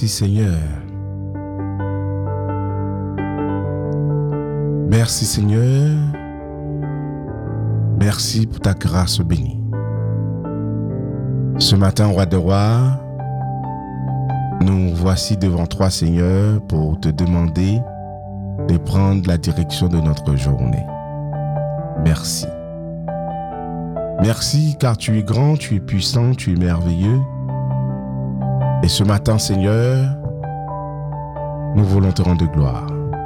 Merci Seigneur. Merci Seigneur. Merci pour ta grâce bénie. Ce matin, Roi des Rois, nous voici devant toi Seigneur pour te demander de prendre la direction de notre journée. Merci. Merci car tu es grand, tu es puissant, tu es merveilleux. Et ce matin, Seigneur, nous voulons te rendre gloire.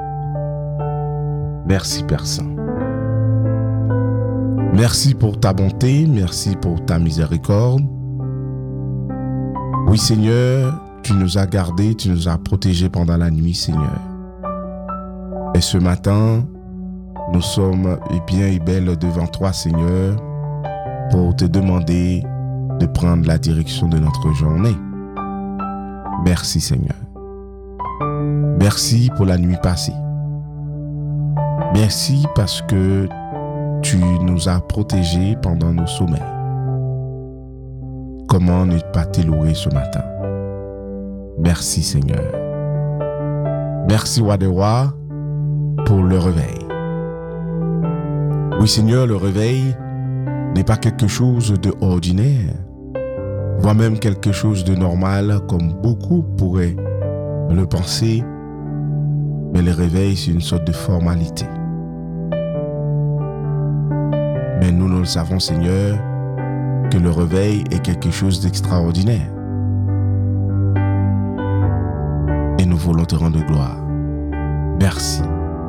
Merci, Père Saint. Merci pour ta bonté, merci pour ta miséricorde. Oui, Seigneur, tu nous as gardés, tu nous as protégés pendant la nuit, Seigneur. Et ce matin, nous sommes bien et belles devant toi, Seigneur, pour te demander de prendre la direction de notre journée. Merci Seigneur. Merci pour la nuit passée. Merci parce que tu nous as protégés pendant nos sommeils. Comment ne pas te louer ce matin? Merci Seigneur. Merci Roi des Rois pour le réveil. Oui Seigneur, le réveil n'est pas quelque chose d'ordinaire, voire même quelque chose de normal comme beaucoup pourraient le penser, mais le réveil c'est une sorte de formalité. Mais nous le savons Seigneur, que le réveil est quelque chose d'extraordinaire. Et nous voulons te rendre gloire. Merci.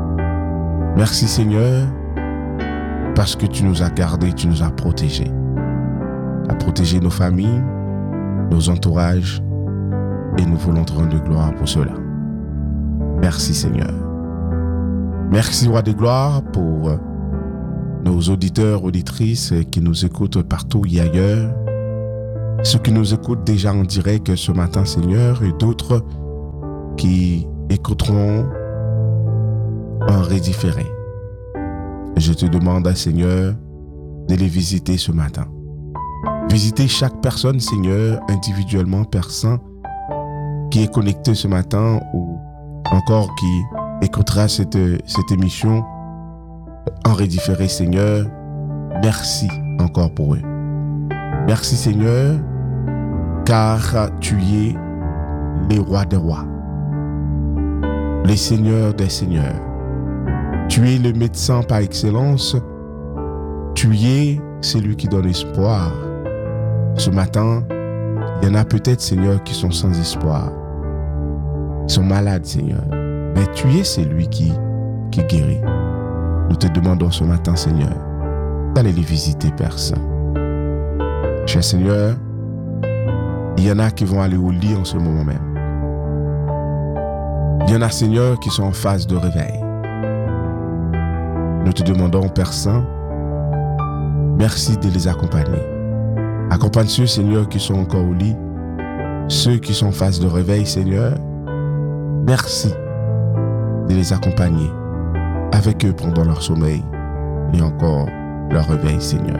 Merci Seigneur, parce que tu nous as gardés, tu nous as protégés. Tu as protégé nos familles, nos entourages, et nous voulons te rendre gloire pour cela. Merci Seigneur. Merci Roi de gloire pour nos auditeurs, auditrices qui nous écoutent partout et ailleurs, ceux qui nous écoutent déjà en direct ce matin Seigneur, et d'autres qui écouteront en redifféré. Je te demande Seigneur de les visiter ce matin. Visiter chaque personne, Seigneur, individuellement, Père Saint, qui est connecté ce matin ou encore qui écoutera cette émission en redifféré, Seigneur. Merci encore pour eux. Merci, Seigneur, car tu es le Roi des Rois, le Seigneur des Seigneurs. Tu es le médecin par excellence. Tu es celui qui donne espoir. Ce matin, il y en a peut-être, Seigneur, qui sont sans espoir. Ils sont malades, Seigneur. Mais tu es celui qui guérit. Nous te demandons ce matin, Seigneur, d'aller les visiter, Père Saint. Cher Seigneur, il y en a qui vont aller au lit en ce moment même. Il y en a, Seigneur, qui sont en phase de réveil. Nous te demandons, Père Saint, merci de les accompagner. Accompagne ceux, Seigneur, qui sont encore au lit, ceux qui sont en phase de réveil, Seigneur. Merci de les accompagner avec eux pendant leur sommeil et encore leur réveil, Seigneur.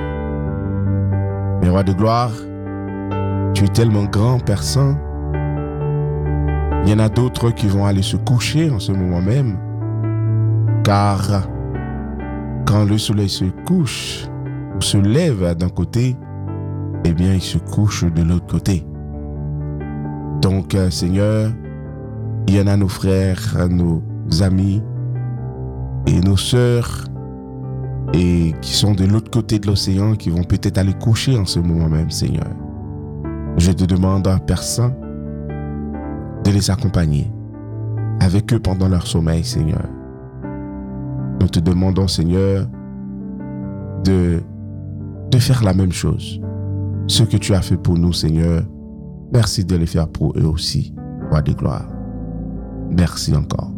Mais Roi de gloire, tu es tellement grand, Père Saint. Il y en a d'autres qui vont aller se coucher en ce moment même, car quand le soleil se couche ou se lève d'un côté, eh bien, il se couche de l'autre côté. Donc, Seigneur, il y en a nos frères, nos amis et nos sœurs et qui sont de l'autre côté de l'océan qui vont peut-être aller coucher en ce moment même, Seigneur. Je te demande, Père Saint, de les accompagner avec eux pendant leur sommeil, Seigneur. Nous te demandons, Seigneur, de faire la même chose. Ce que tu as fait pour nous, Seigneur, merci de le faire pour eux aussi, Roi de gloire. Merci encore.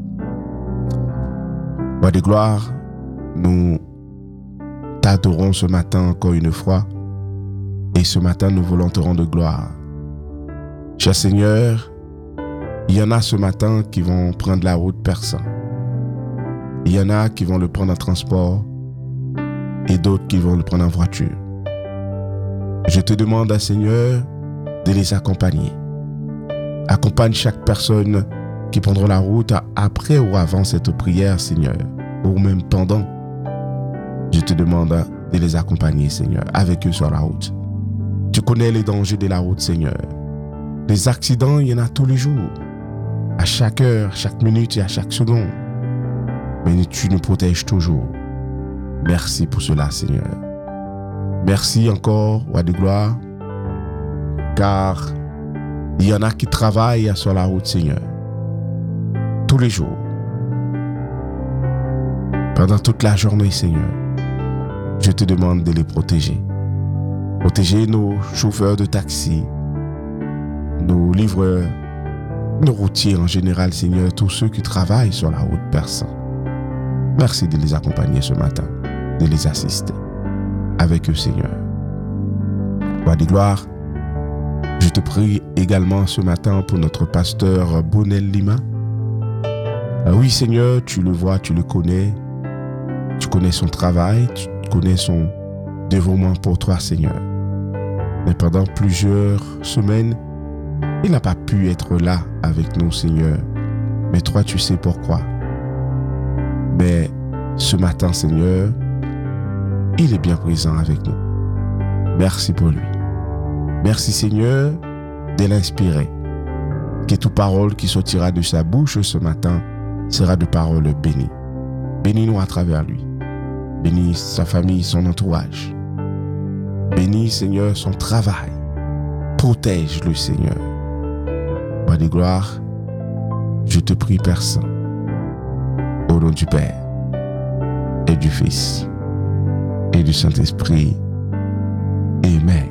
Roi de gloire, nous t'adorons ce matin encore une fois, et ce matin nous voulons te rendre gloire. Cher Seigneur, il y en a ce matin qui vont prendre la route, Père Saint. Il y en a qui vont le prendre en transport et d'autres qui vont le prendre en voiture. Je te demande, Seigneur, de les accompagner Accompagne chaque personne qui prendra la route après ou avant cette prière, Seigneur, ou même pendant. Je te demande de les accompagner, Seigneur, avec eux sur la route. Tu connais les dangers de la route, Seigneur. Les accidents, il y en a tous les jours, à chaque heure, chaque minute et à chaque seconde. Mais tu nous protèges toujours. Merci pour cela, Seigneur. Merci encore, roi de gloire, car il y en a qui travaillent sur la route, Seigneur, tous les jours, pendant toute la journée, Seigneur. Je te demande de les protéger. Protéger nos chauffeurs de taxi, nos livreurs, nos routiers en général, Seigneur, tous ceux qui travaillent sur la route perçante. Merci de les accompagner ce matin, de les assister avec eux, Seigneur. Roi de gloire, je te prie également ce matin pour notre pasteur Bonel Lima. Oui, Seigneur, tu le vois, tu le connais. Tu connais son travail, tu connais son dévouement pour toi, Seigneur. Mais pendant plusieurs semaines, il n'a pas pu être là avec nous, Seigneur. Mais toi, tu sais pourquoi. Mais ce matin, Seigneur, il est bien présent avec nous. Merci pour lui. Merci, Seigneur, de l'inspirer. Que toute parole qui sortira de sa bouche ce matin sera de paroles bénies. Bénis-nous à travers lui. Bénis sa famille, son entourage. Bénis, Seigneur, son travail. Protège-le, Seigneur. Roi de gloire, je te prie, Père Saint, au nom du Père et du Fils et du Saint-Esprit. Amen.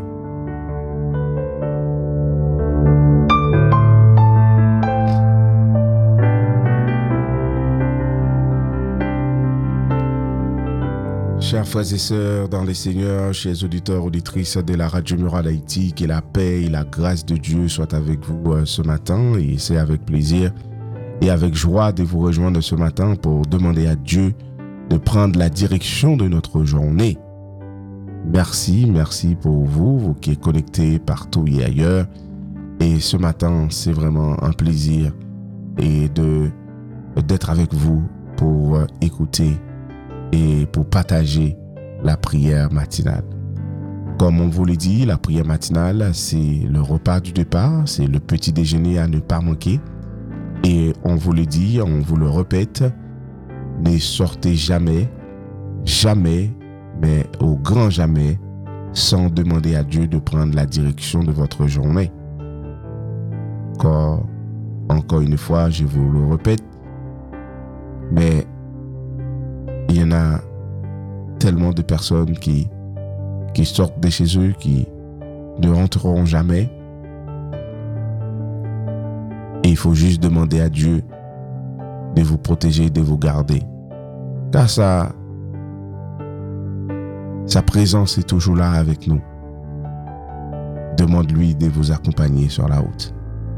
Chers frères et sœurs dans les Seigneurs, chers auditeurs, auditrices de la Radio Murale d'Haïti, que la paix et la grâce de Dieu soient avec vous ce matin. Et c'est avec plaisir et avec joie de vous rejoindre ce matin pour demander à Dieu de prendre la direction de notre journée. Merci pour vous qui êtes connectés partout et ailleurs. Et ce matin, c'est vraiment un plaisir et d'être avec vous pour écouter et pour partager la prière matinale. Comme on vous le dit, la prière matinale, c'est le repas du départ, c'est le petit déjeuner à ne pas manquer. Et on vous le dit, on vous le répète, ne sortez jamais, mais au grand jamais, sans demander à Dieu de prendre la direction de votre journée. Encore une fois, je vous le répète, mais il y en a tellement de personnes qui sortent de chez eux, qui ne rentreront jamais. Et il faut juste demander à Dieu de vous protéger, de vous garder. Car sa présence est toujours là avec nous. Demande-lui de vous accompagner sur la route.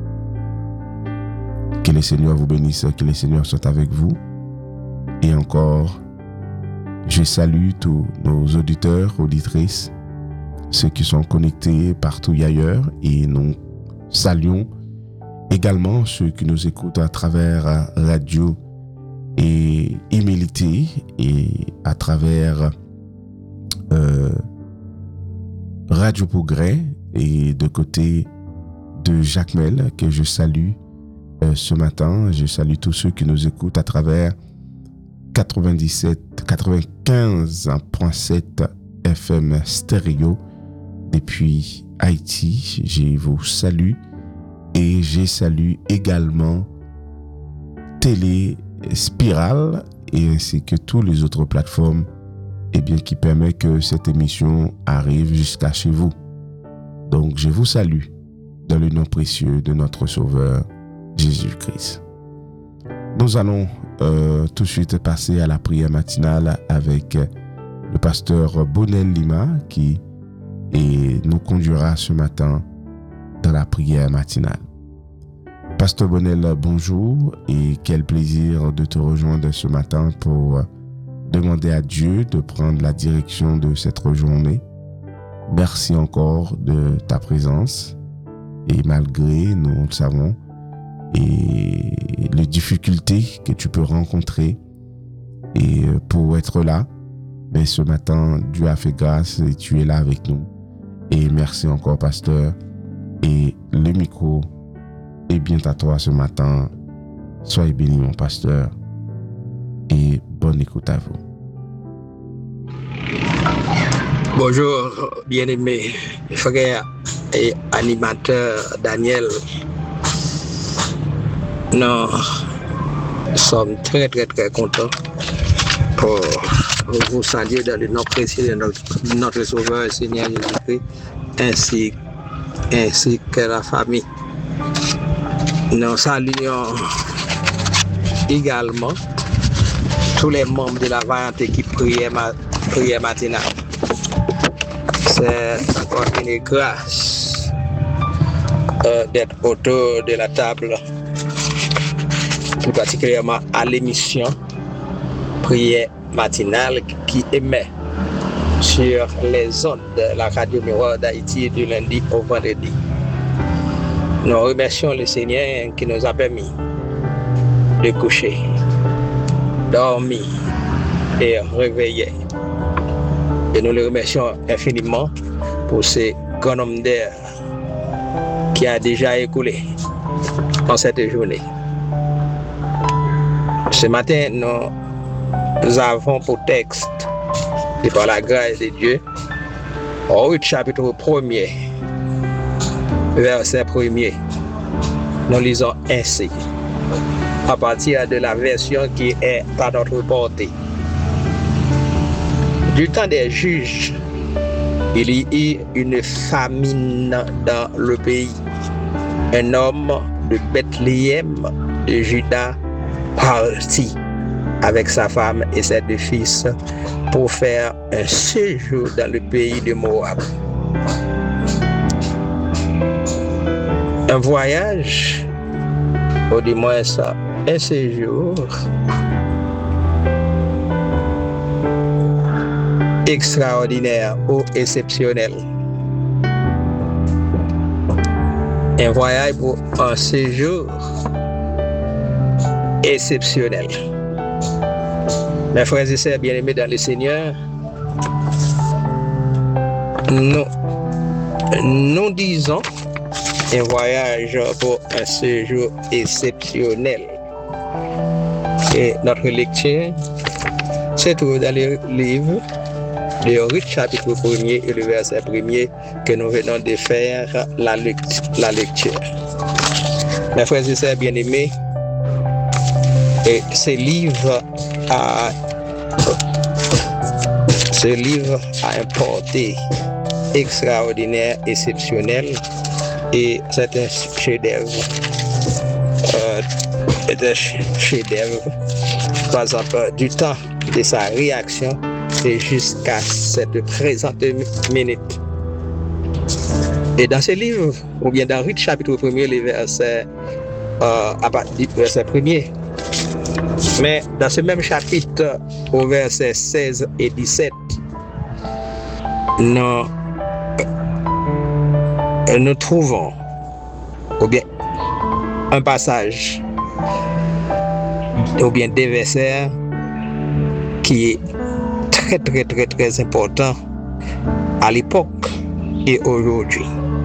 Que le Seigneur vous bénisse, que le Seigneur soit avec vous. Et encore, je salue tous nos auditeurs, auditrices, ceux qui sont connectés partout et ailleurs, et nous saluons également ceux qui nous écoutent à travers Radio et Humilité et à travers Radio Progrès et de côté de Jacmel que je salue ce matin. Je salue tous ceux qui nous écoutent à travers 95.7 FM stéréo depuis Haïti. Je vous salue et je salue également Télé Spirale et ainsi que toutes les autres plateformes qui permettent que cette émission arrive jusqu'à chez vous. Donc je vous salue dans le nom précieux de notre Sauveur Jésus-Christ. Nous allons tout de suite passer à la prière matinale avec le pasteur Bonel Lima qui nous conduira ce matin dans la prière matinale. Pasteur Bonel, bonjour et quel plaisir de te rejoindre ce matin pour demander à Dieu de prendre la direction de cette journée. Merci encore de ta présence et malgré, nous le savons, et les difficultés que tu peux rencontrer et pour être là. Mais ce matin, Dieu a fait grâce et tu es là avec nous. Et merci encore, pasteur. Et le micro est bien à toi ce matin. Soyez béni, mon pasteur. Et bonne écoute à vous. Bonjour, bien-aimé frère et animateur Daniel. Nous sommes très contents pour vous saluer dans le nom précieux de notre Sauveur et Seigneur Jésus-Christ, ainsi que la famille. Nous saluons également tous les membres de la vaillante équipe prière matinale. C'est encore une grâce d'être autour de la table, plus particulièrement à l'émission prière matinale qui émet sur les ondes de la radio Miroir d'Haïti du lundi au vendredi. Nous remercions le Seigneur qui nous a permis de coucher, dormir et réveiller. Et nous le remercions infiniment pour ce grand nombre d'heures qui a déjà écoulé dans cette journée. Ce matin, nous avons pour texte, et par la grâce de Dieu, Ruth chapitre 1er, verset 1er. Nous lisons ainsi, à partir de la version qui est à notre portée. Du temps des juges, il y eut une famine dans le pays. Un homme de Bethléem de Juda partit avec sa femme et ses 2 fils pour faire un séjour dans le pays de Moab. Un voyage, ou du moins un séjour extraordinaire ou exceptionnel. Un voyage pour un séjour exceptionnel. Mes frères et sœurs bien-aimés dans le Seigneur, nous disons un voyage pour un séjour exceptionnel. Et notre lecture se trouve dans le livre de Ruth chapitre 1er et le verset 1er que nous venons de faire la lecture. Mes frères et sœurs bien-aimés, et ce livre a une portée extraordinaire, exceptionnelle, et c'est un chef-d'œuvre. Par exemple, du temps de sa réaction et jusqu'à cette présente minute. Et dans ce livre, ou bien dans Ruth chapitre 1er, les versets à partir du verset 1er, mais dans ce même chapitre, au verset 16 et 17, nous trouvons ou bien un passage ou bien des versets qui est très important à l'époque et aujourd'hui.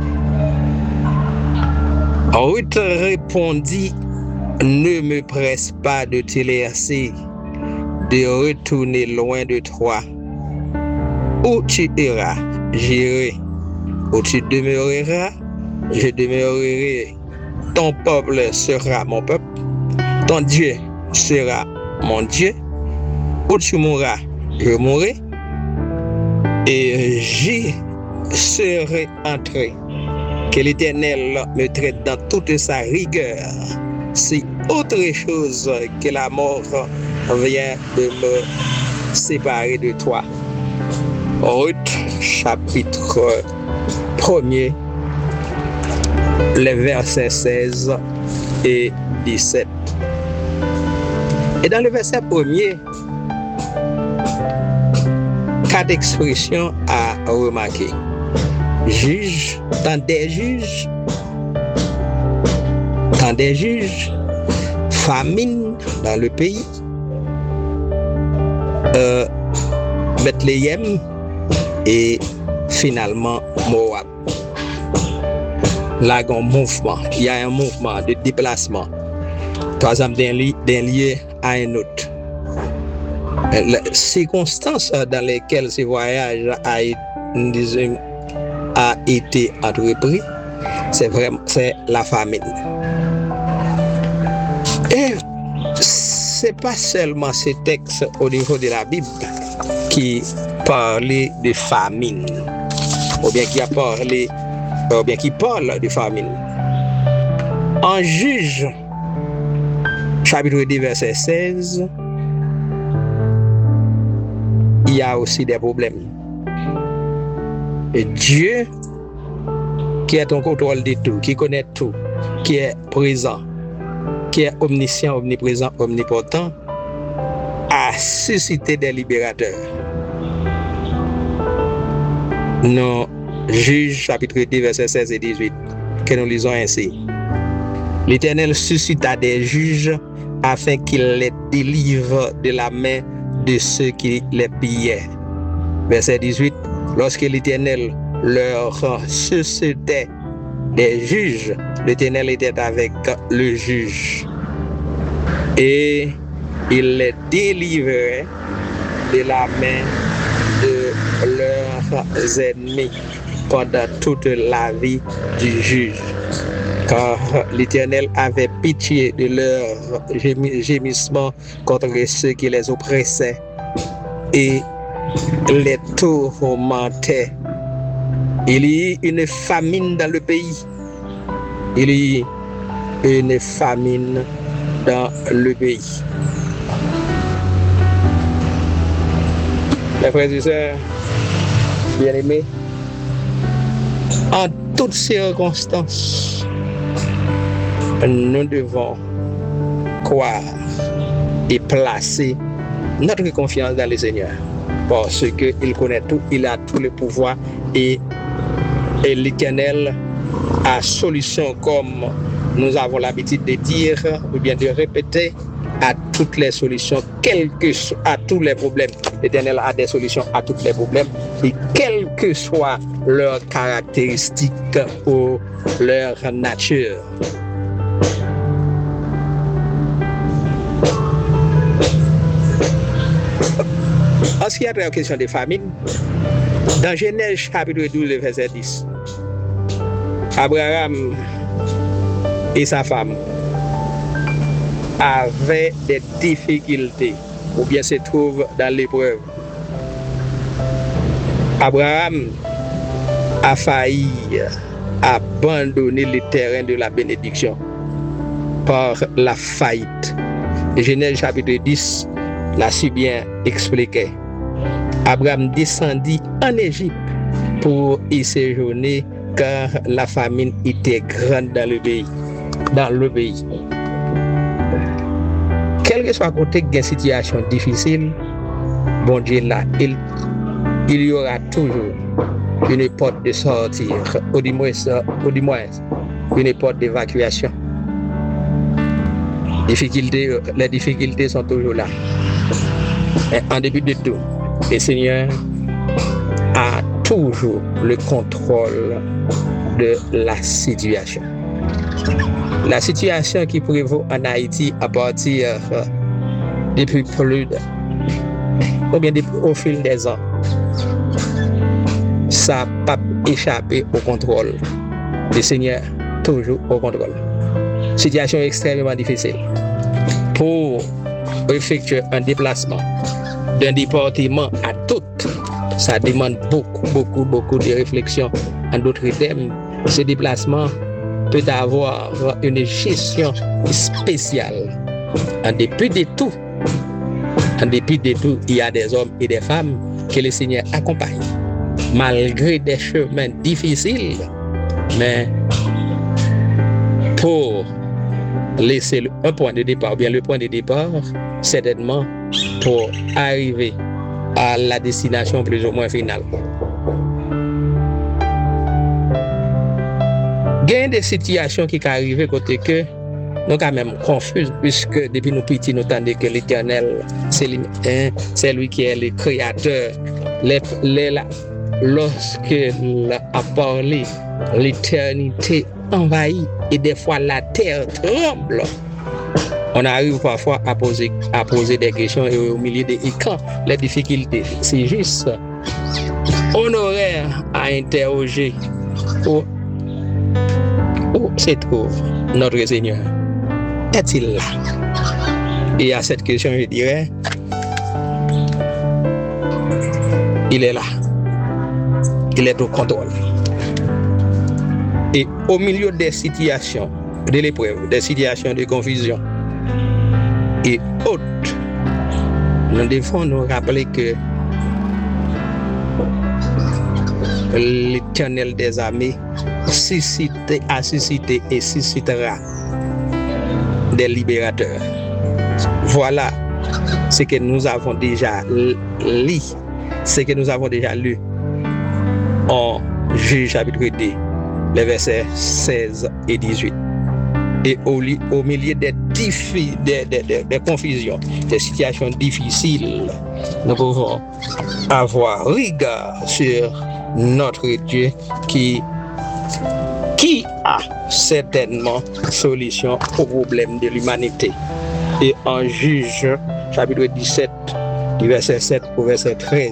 Ruth répondit: ne me presse pas de te laisser, de retourner loin de toi. Où tu iras, j'irai. Où tu demeureras, je demeurerai. Ton peuple sera mon peuple, ton Dieu sera mon Dieu. Où tu mourras, je mourrai, et j'y serai entré. Que l'Éternel me traite dans toute sa rigueur, si autre chose que la mort vient de me séparer de toi. Ruth, chapitre 1er, les versets 16 et 17. Et dans le verset 1er, 4 expressions à remarquer. Juge, dans des juges, temps des juges, famine dans le pays, Bethléem et finalement Moab. Là, il y a un mouvement de déplacement. Par exemple, d'un lieu à un autre. Les circonstances dans lesquelles ce voyage a été entrepris, c'est la famine. Et c'est pas seulement ces textes au niveau de la Bible qui parlaient de famine, ou bien qui parle de famine. En Juge, chapitre 2, verset 16, il y a aussi des problèmes. Et Dieu, qui est en contrôle de tout, qui connaît tout, qui est présent, qui est omniscient, omniprésent, omnipotent, a suscité des libérateurs. Nous, Juge, chapitre 2, versets 16 et 18, que nous lisons ainsi. L'Éternel suscita des juges afin qu'il les délivre de la main de ceux qui les pillaient. Verset 18. Lorsque l'Éternel leur suscitait des juges, l'Éternel était avec le juge. Et il les délivrait de la main de leurs ennemis pendant toute la vie du juge. Car l'Éternel avait pitié de leurs gémissements contre ceux qui les oppressaient et les tourmentaient. Il y eut une famine dans le pays. Il y eut une famine dans le pays. Mes frères et sœurs, bien-aimés, en toutes circonstances, nous devons croire et placer notre confiance dans le Seigneur. Parce qu'il connaît tout, il a tout le pouvoir et l'Éternel a solution, comme nous avons l'habitude de dire ou bien de répéter, à toutes les solutions, à tous les problèmes. L'Éternel a des solutions à tous les problèmes et quelles que soient leurs caractéristiques ou leur nature. En ce qui a trait aux questions de famine, dans Genèse chapitre 12, verset 10, Abraham et sa femme avaient des difficultés ou bien se trouvent dans l'épreuve. Abraham a failli abandonner le terrain de la bénédiction par la faillite. Genèse chapitre 10 l'a si bien expliqué. Abraham descendit en Égypte pour y séjourner car la famine était grande dans le pays. Quel que soit le contexte d'une situation difficile, bon Dieu là, il y aura toujours une porte de sortie, ou du moins une porte d'évacuation. Les difficultés sont toujours là. Et en début de tout, le Seigneur a toujours le contrôle de la situation. La situation qui prévaut en Haïti à partir depuis plus de, ou bien au fil des ans, ça n'a pas échappé au contrôle. Le Seigneur toujours au contrôle. Situation extrêmement difficile. Pour effectuer un déplacement d'un département à tout, ça demande beaucoup de réflexion. En d'autres termes, ce déplacement peut avoir une gestion spéciale. En dépit de tout, il y a des hommes et des femmes que le Seigneur accompagne, malgré des chemins difficiles, mais pour laisser un point de départ, ou bien le point de départ, certainement pour arriver à la destination plus ou moins finale. Il y a des situations qui arrivent côté que nous quand même confus, puisque depuis nous petits, nous entendons que l'Éternel, c'est lui qui est le créateur. Lorsque il a parlé, l'éternité envahit et des fois la terre tremble. On arrive parfois à poser des questions et au milieu des quand les difficultés, c'est juste honoraire à interroger où se trouve notre Seigneur. Est-il là? Et à cette question, je dirais, il est là. Il est au contrôle. Et au milieu des situations de l'épreuve, des situations de confusion et autres, nous devons nous rappeler que l'Éternel des armées a suscité et suscitera des libérateurs. Voilà ce que nous avons déjà lu, en Juge chapitre 2, les versets 16 et 18. Et au milieu des confusions, des situations difficiles, nous pouvons avoir rigueur sur notre Dieu qui a certainement solution aux problèmes de l'humanité. Et en Juge chapitre 17, du verset 7 au verset 13,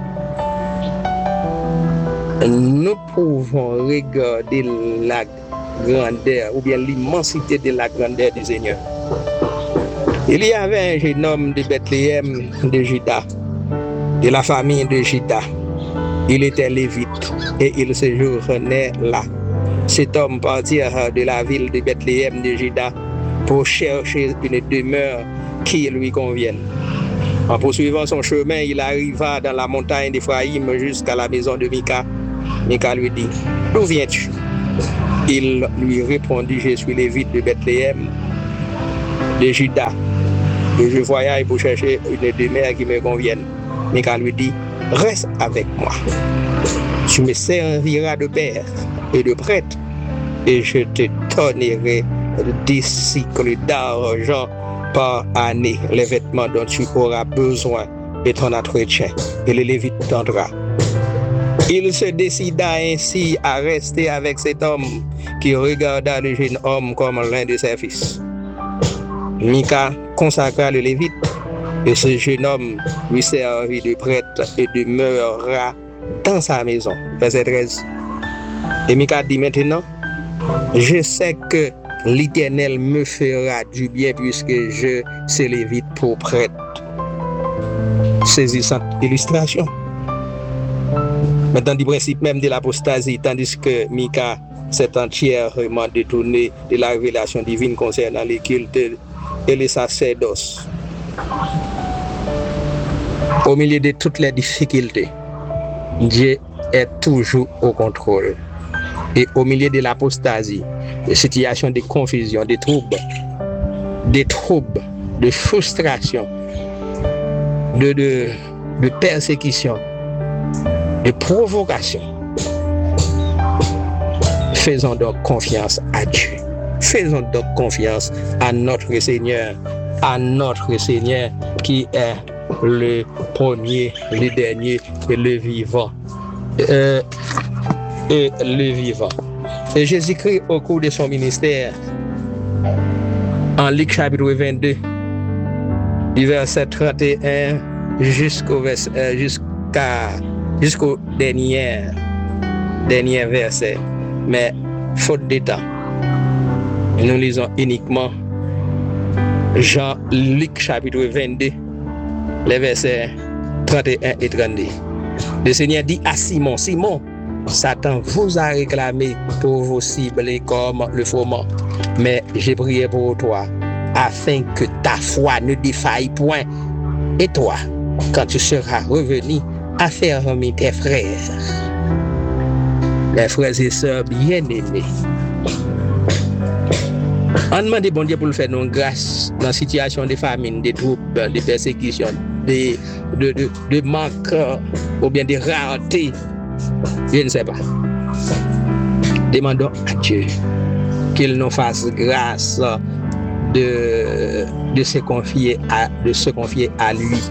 nous pouvons regarder la grandeur ou bien l'immensité de la grandeur du Seigneur. Il y avait un jeune homme de Bethléem de Juda, de la famille de Juda. Il était lévite et il séjournait là. Cet homme partit de la ville de Bethléem de Juda pour chercher une demeure qui lui convienne. En poursuivant son chemin, il arriva dans la montagne d'Éphraïm jusqu'à la maison de Mika. Mika lui dit, « D'où viens-tu » Il lui répondit, « Je suis lévite de Bethléem, de Juda, et je voyage pour chercher une demeure qui me convienne. » Mika lui dit, « Reste avec moi. Tu me serviras de père et de prêtre, et je te donnerai 10 cycles d'argent par année, les vêtements dont tu auras besoin et ton entretien. » Et le Lévite tendra. Il se décida ainsi à rester avec cet homme qui regarda le jeune homme comme l'un de ses fils. Mika consacra le Lévite et ce jeune homme lui servit de prêtre et demeura dans sa maison. Verset 13. Et Mika dit maintenant, je sais que l'Éternel me fera du bien puisque je sais Lévite pour prêtre. Saisissante illustration. Maintenant, du principe même de l'apostasie, tandis que Mika s'est entièrement détourné de la révélation divine concernant les cultes et les sacerdoces. Au milieu de toutes les difficultés, Dieu est toujours au contrôle. Et au milieu de l'apostasie, des situations de confusion, de troubles, de frustration, de persécution, de provocation, faisons donc confiance à Dieu. Faisons donc confiance à notre Seigneur qui est le premier, le dernier et le vivant. Et Jésus-Christ, au cours de son ministère, en Luc chapitre 22, du verset 31 jusqu'au dernier verset, mais faute de temps, nous lisons uniquement Jean-Luc chapitre 22, les versets 31 et 32. Le Seigneur dit à Simon, Simon, Satan vous a réclamé pour vous cibler comme le froment, mais j'ai prié pour toi, afin que ta foi ne défaille point. Et toi, quand tu seras revenu, affermis tes frères. Les frères et sœurs bien-aimés. On demande bon Dieu pour le faire non grâce dans la situation de famine, de troubles, de persécution, de manque ou bien de rareté. Je ne sais pas. Demandons à Dieu qu'il nous fasse grâce de se confier à lui.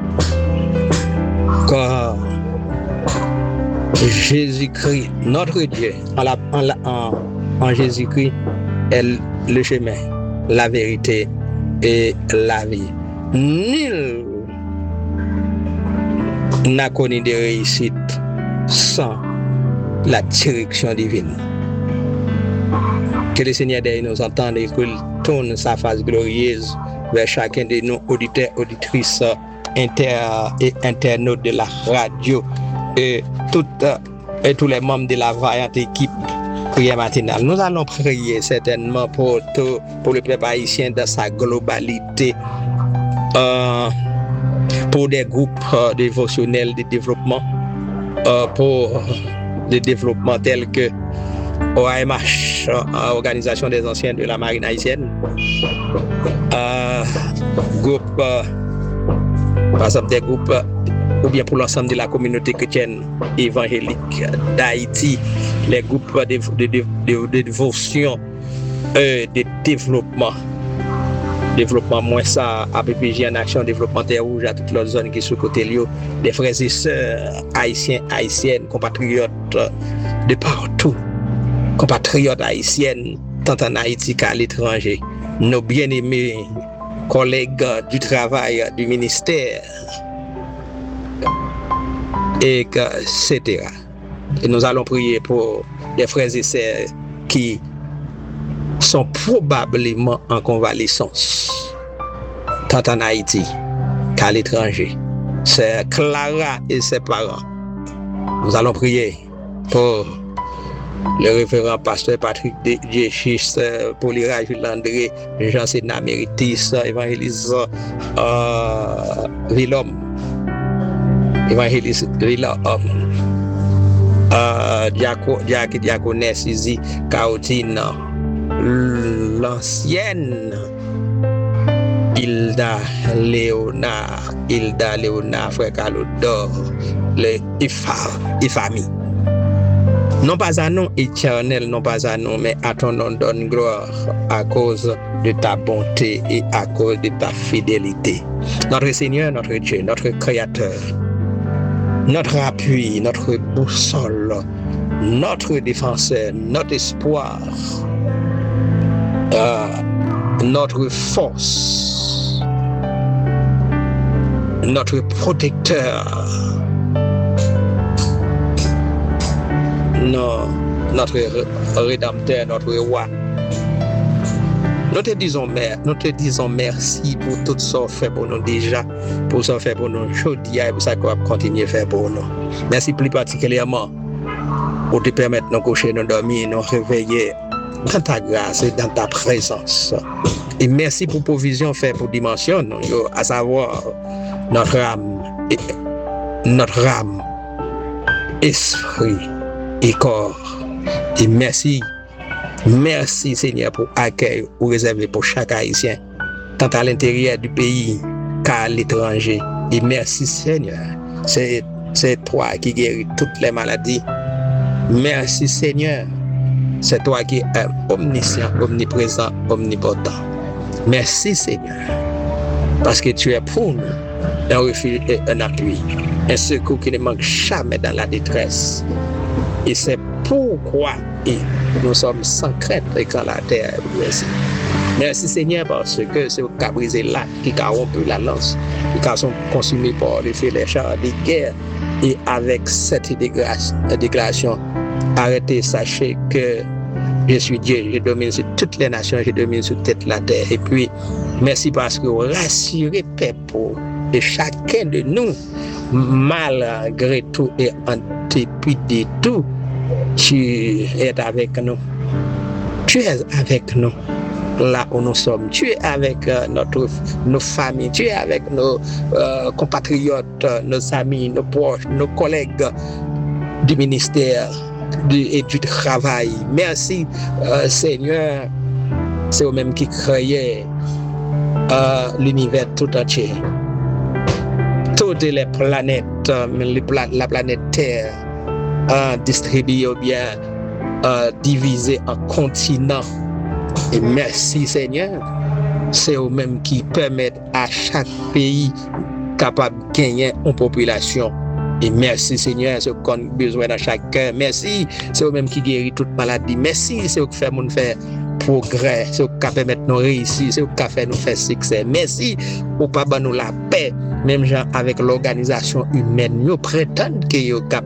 Car Jésus-Christ, notre Dieu, en Jésus-Christ, est le chemin, la vérité et la vie. Nul n'a connu de réussite sans la direction divine. Que le Seigneur nous entende et qu'il tourne sa face glorieuse vers chacun de nous, auditeurs, auditrices, et internautes de la radio et tous les membres de la vaillante équipe prière matinale. Nous allons prier certainement pour le peuple haïtien dans sa globalité, pour des groupes dévotionnels de développement, pour des développements tels que OAMH, Organisation des anciens de la marine haïtienne, groupe, par exemple des groupes, ou bien pour l'ensemble de la communauté chrétienne évangélique d'Haïti, les groupes de dévotion, de développement moins ça, APPJ en action, développement terre rouge à toutes les zones qui sont côté lieu, des frères et sœurs haïtiens, haïtiennes, compatriotes de partout, compatriotes haïtiennes, tant en Haïti qu'à l'étranger, nos bien-aimés collègues du travail, du ministère, etc. Et nous allons prier pour des frères et sœurs qui sont probablement en convalescence, tant en Haïti qu'à l'étranger. C'est Clara et ses parents. Nous allons prier pour le révérend pasteur Patrick Djechis, Paulira Jules André, Jean Sénat Méritis, évangéliste Villhomme, diaconesse Izi Caotine, l'ancienne Hilda Léonard, frère Calodor, et famille. Non pas à nous éternel, non pas à nous, mais à ton nom donne gloire à cause de ta bonté et à cause de ta fidélité. Notre Seigneur, notre Dieu, notre Créateur, notre appui, notre boussole, notre défenseur, notre espoir, notre force, notre protecteur, notre rédempteur, notre roi. Nous te disons merci pour tout ce qu'on fait pour nous déjà, pour ce qu'on fait pour nous aujourd'hui et pour ça qu'on va continuer à faire pour nous. Merci plus particulièrement pour te permettre de nous coucher, nous dormir, nous réveiller dans ta grâce et dans ta présence. Et merci pour provision faite pour dimension, à savoir notre âme, esprit et corps. Et merci Seigneur pour l'accueil ou réservé pour chaque Haïtien, tant à l'intérieur du pays qu'à l'étranger. Et merci Seigneur, c'est toi qui guéris toutes les maladies. Merci Seigneur, c'est toi qui es omniscient, omniprésent, omnipotent. Merci Seigneur, parce que tu es pour nous un refuge et un appui, un secours qui ne manque jamais dans la détresse. Et c'est pourquoi nous sommes sans crainte quand la terre est brisée. Merci Seigneur parce que c'est qui a brisé l'arc, qui a rompu la lance, qui a sont consumés par le feu des chars de guerre. Et avec cette déclaration, arrêtez, sachez que je suis Dieu, je domine sur toutes les nations, je domine sur toute la terre. Et puis, merci parce que vous rassurez peuple de chacun de nous, malgré tout et en dépit de tout, tu es avec nous. Tu es avec nous là où nous sommes. Tu es avec nos familles. Tu es avec nos compatriotes, nos amis, nos proches, nos collègues du ministère et du travail. Merci Seigneur. C'est eux-mêmes qui créaient l'univers tout entier. Toutes les planètes, la planète Terre, distribuée ou bien divisée en continents. Et merci Seigneur, c'est eux-mêmes qui permettent à chaque pays capable de gagner une population. Et merci Seigneur, c'est qu'on a besoin dans chaque cœur. Merci, c'est eux-mêmes qui guérit toute maladie. Merci, c'est eux qui fait nous faire progrès, c'est eux qui permettent nous réussir, c'est eux qui fait nous faire succès. Merci pour pas nous la paix, même gens avec l'organisation humaine, nous prétendent que